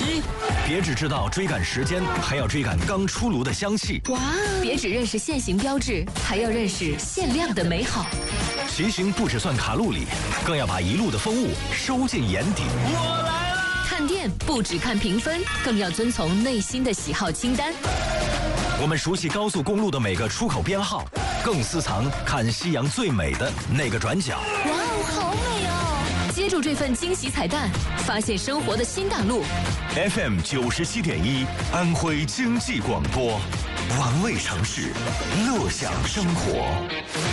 机。 别只知道追赶时间，还要追赶刚出炉的香气。 哇！别只认识限行标志，还要认识限量的美好。 骑行不只算卡路里，更要把一路的风物收进眼底。 我来了！ 看店不只看评分，更要遵从内心的喜好清单。 我们熟悉高速公路的每个出口编号，更私藏看夕阳最美的那个转角。 哇哦，好美哦！接住这份惊喜彩蛋，发现生活的新大陆。 FM 97.1，安徽经济广播，玩味城市，乐享生活。